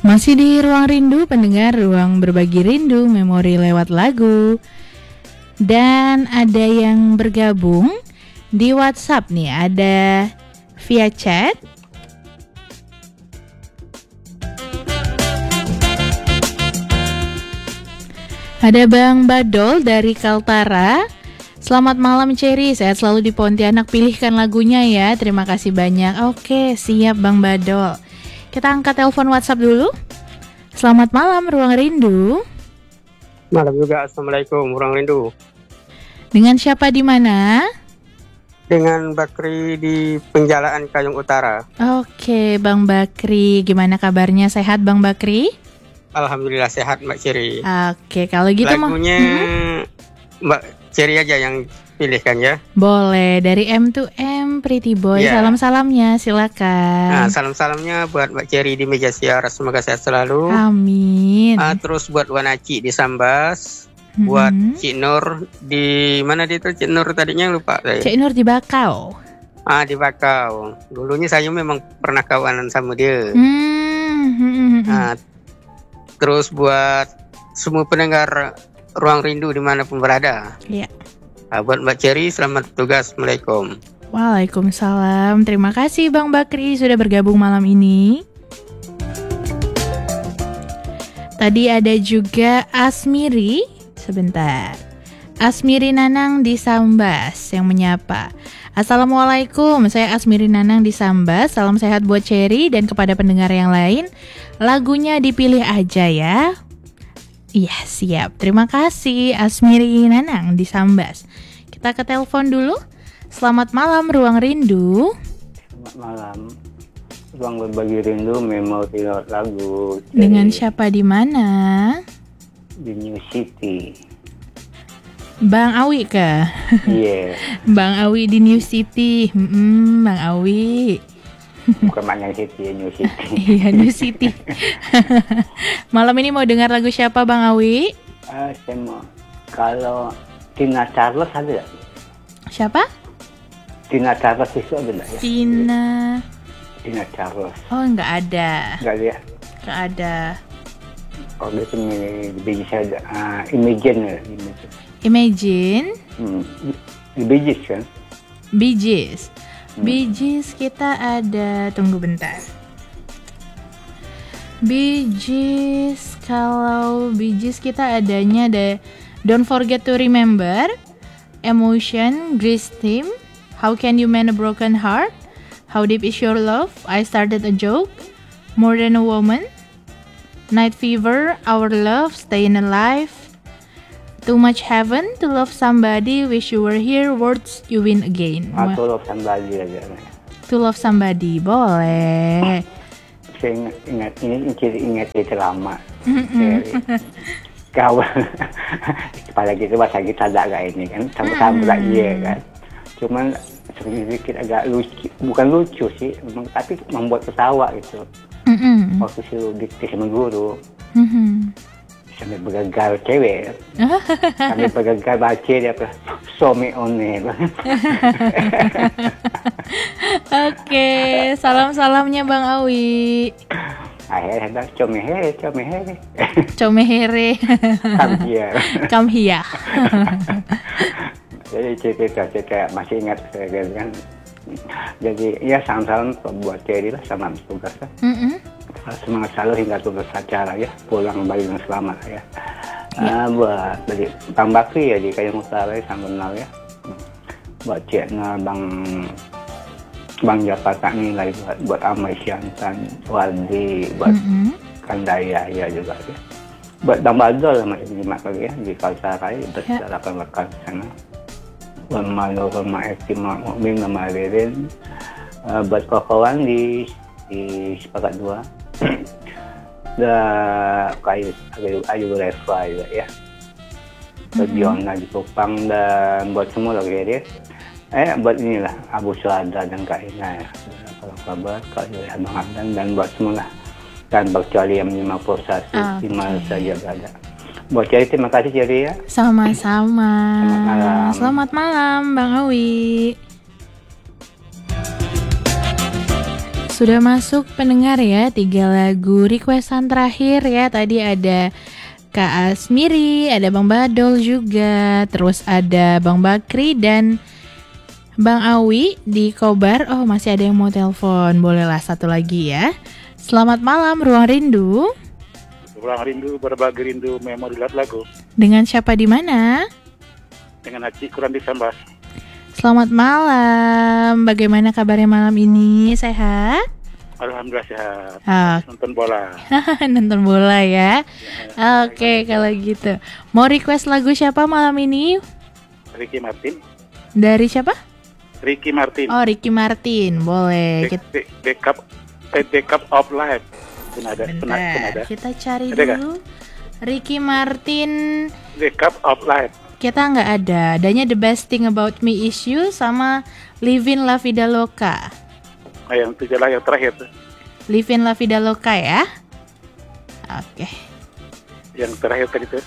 Masih di Ruang Rindu, pendengar, ruang berbagi rindu, memori lewat lagu. Dan ada yang bergabung di WhatsApp nih, ada via chat. Ada Bang Badol dari Kaltara. Selamat malam Cherry, sehat selalu di Pontianak, pilihkan lagunya ya, terima kasih banyak. Oke, siap Bang Badol. Kita angkat telepon WhatsApp dulu. Selamat malam Ruang Rindu. Malam juga, Assalamualaikum Ruang Rindu. Dengan siapa di mana? Dengan Bakri di Penjalaan Kayong Utara. Oke, Bang Bakri, gimana kabarnya? Sehat Bang Bakri? Alhamdulillah sehat Mbak Ceri. Oke, kalau gitu lagunya Mbak Ceri aja yang pilihkan ya. Boleh, dari M to M Pretty Boy. Yeah. Salam-salamnya, silakan. Nah, salam-salamnya buat Mbak Ceri di meja siar, semoga sehat selalu. Amin. Terus buat Wanaci di Sambas, buat Cik Nur di mana dia tuh? Cik Nur tadinya lupa saya. Cik Nur di Bakau. Di Bakau. Dulunya saya memang pernah kawanan sama dia. Terus buat semua pendengar Ruang Rindu dimanapun berada. Iya. Buat Mbak Ceri, selamat tugas. Assalamualaikum. Waalaikumsalam. Terima kasih Bang Bakri sudah bergabung malam ini. Tadi ada juga Asmiri. Sebentar. Asmiri Nanang di Sambas yang menyapa. Assalamualaikum, saya Asmiri Nanang di Sambas. Salam sehat buat Cherry dan kepada pendengar yang lain. Lagunya dipilih aja ya. Iya, siap. Terima kasih Asmiri Nanang di Sambas. Kita ke telepon dulu. Selamat malam Ruang Rindu. Selamat malam. Ruang berbagi rindu, memori lewat lagu. Dengan siapa di mana? Di New City. Bang Awi kah? Iya. Bang Awi di New City. Bang Awi. Bukan Manyang City, New City. Iya, New City. Malam ini mau dengar lagu siapa Bang Awi? Saya mau. Kalau Tina Charles ada gak? Siapa? Tina Charles itu ada gak ya? Tina Charles. Oh, nggak ada. Nggak ada ya? Nggak ada. Oh, dia tuh bisa ada. Imagine. Imagine. Di Bee Gees kan? Bee Gees. Bee Gees kita ada, tunggu bentar. Bee Gees, kalau Bee Gees kita adanya ada Don't Forget to Remember, Emotion, Grease Team, How Can You Mend a Broken Heart, How Deep Is Your Love, I Started a Joke, More Than a Woman, Night Fever, Our Love, Staying Alive, Too Much Heaven, To Love Somebody, Wish You Were Here, Words You Win Again. To Love Somebody aja. To Love Somebody, boleh. Saya ingat itu lama. Kawan, kepala kita bahasa kita agak ini kan, sama-sama iya kan. Cuman sedikit agak lucu, bukan lucu sih, tapi membuat ketawa gitu. Waktu itu dikti sama guru. Sampai bergagal cewek, sampai bergagal baca dia apa, suami one. Oke, salam-salamnya Bang Awi. Akhirnya comehere. Comehere. Come here. Jadi cerita masih ingat saya kan. Jadi ya salam-salam buat Cherry lah sama tugas. Semangat selalu hingga tugas acara ya, pulang kembali dengan selamat ya. Buat dari Bang Bakri ya di Kayong Utara sama kenal ya. Buat Cekna Bang Jakarta nilai buat Amai Siantan, Waldi, buat Kandaya ya juga ya. Buat Bang Badol masih dijimat lagi ya di Kaltara ya, bersalakan rekan sana. Buat Malu sama Estima Mu'min sama Ririn. Buat kawan di Sepakat 2. Ayu Reva juga ya. Diona di Kupang dan buat semua lagi ya. Buat inilah Abu Suhada dan Kak Ina ya. Kalau kabar Kak Yohan Bang dan buat semua lah. Dan berkecuali yang 51 di mana saja berada. Buat Cherry, terima kasih Cherry ya. Sama-sama. Selamat malam Bang Awi. sudah masuk pendengar ya 3 lagu requestan terakhir ya. Tadi ada Kak Asmiri, ada Bang Badol juga, terus ada Bang Bakri dan Bang Awi di Kobar. Oh, masih ada yang mau telepon. Bolehlah satu lagi ya. Selamat malam Ruang Rindu. Ruang Rindu, berbagi rindu memori lagu. Dengan siapa di mana? Dengan Haji Kurang di Sambas. Selamat malam. Bagaimana kabarnya malam ini? Sehat? Alhamdulillah sehat. Nonton bola. Nonton bola ya. Oke, kalau gitu. Mau request lagu siapa malam ini? Ricky Martin. Dari siapa? Ricky Martin. Oh, Ricky Martin. Boleh. The Cup of Life. Penada. Kita cari ada dulu. Ricky Martin. The Cup of Life. Kita nggak ada. Adanya The Best Thing About Me Is You sama Livin La Vida Loca. Yang itu jelas yang terakhir tuh. Livin La Vida Loca ya. Oke. Yang terakhir tadi tuh.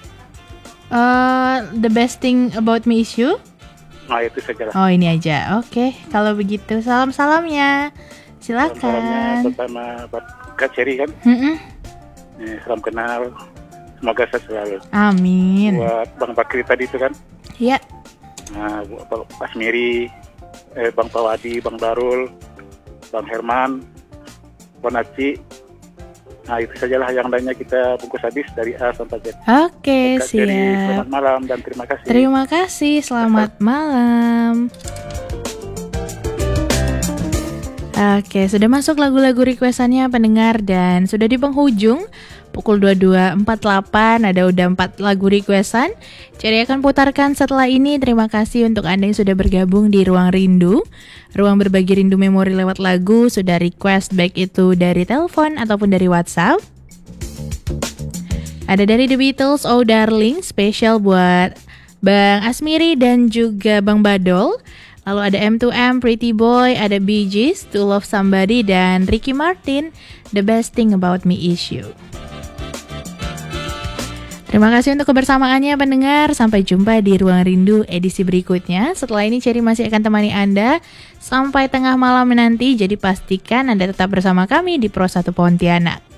The Best Thing About Me Is You. Nah itu saja lah. Oh ini aja. Oke. Kalau begitu salam-salamnya. Silakan. Salam-salamnya pertama buat Kak Cherry kan. Salam kenal. Semoga sehat selalu. Amin. Buat Bang Bakri tadi itu kan. Iya. Nah, Bang Asmiri, Bang Pawadi, Bang Darul, Bang Herman, Bonaci. Nah itu sajalah, yang lainnya kita bungkus habis dari A sampai Z. Oke, siap. Selamat malam dan terima kasih. Terima kasih, selamat malam. Oke, sudah masuk lagu-lagu requestannya pendengar dan sudah di penghujung pukul 22.48 ada udah 4 lagu requestan. Jadi akan putarkan setelah ini. Terima kasih untuk Anda yang sudah bergabung di Ruang Rindu. Ruang berbagi rindu memori lewat lagu, sudah request baik itu dari telepon ataupun dari WhatsApp. Ada dari The Beatles, Oh Darling, spesial buat Bang Asmiri dan juga Bang Badol. Lalu ada M2M, Pretty Boy, ada Bee Gees, To Love Somebody, dan Ricky Martin, The Best Thing About Me Is You. Terima kasih untuk kebersamaannya pendengar. Sampai jumpa di Ruang Rindu edisi berikutnya. Setelah ini Cherry masih akan temani Anda sampai tengah malam nanti. Jadi pastikan Anda tetap bersama kami di Pro 1 Pontianak.